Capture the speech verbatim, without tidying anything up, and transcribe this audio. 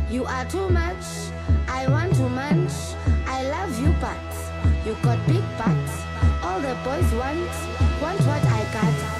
You are too much, I want too much. I love you but you got big butts. All the boys want, want what I got.